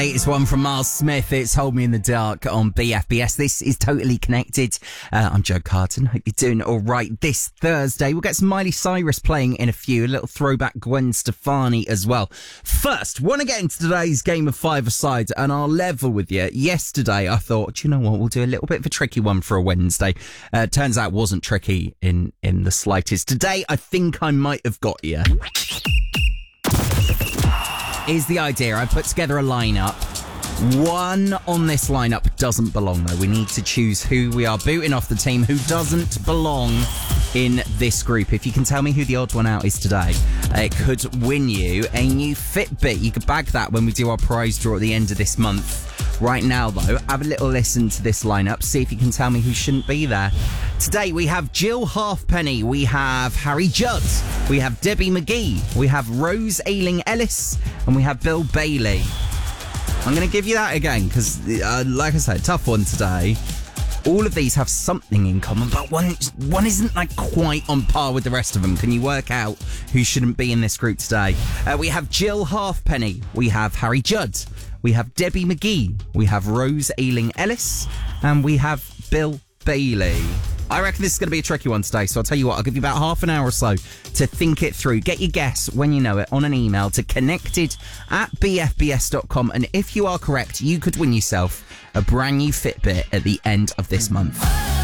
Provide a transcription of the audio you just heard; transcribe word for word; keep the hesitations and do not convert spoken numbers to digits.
It's one from Miles Smith. It's Hold Me in the Dark on B F B S. This is Totally Connected. Uh, I'm Joe Carton. Hope you're doing all right this Thursday. We'll get some Miley Cyrus playing in a few. A little throwback Gwen Stefani as well. First, want to get into today's game of five-a-side, and I'll level with you. Yesterday, I thought, do you know what? We'll do a little bit of a tricky one for a Wednesday. Uh, turns out it wasn't tricky in, in the slightest. Today, I think I might have got you. Is the idea. I put together a lineup. One on this lineup doesn't belong, though. We need to choose who we are booting off the team who doesn't belong in this group. If you can tell me who the odd one out is today, it could win you a new Fitbit. You could bag that when we do our prize draw at the end of this month. Right now, though, have a little listen to this lineup. See if you can tell me who shouldn't be there. Today, we have Jill Halfpenny. We have Harry Judd. We have Debbie McGee. We have Rose Ayling-Ellis. And we have Bill Bailey. I'm going to give you that again because, uh, like I said, tough one today. All of these have something in common, but one, one isn't like quite on par with the rest of them. Can you work out who shouldn't be in this group today? Uh, we have Jill Halfpenny. We have Harry Judd. We have Debbie McGee. We have Rose Ayling-Ellis. And we have Bill Bailey. I reckon this is going to be a tricky one today, so I'll tell you what, I'll give you about half an hour or so to think it through. Get your guess when you know it on an email to connected at b f b s dot com, and if you are correct, you could win yourself a brand new Fitbit at the end of this month.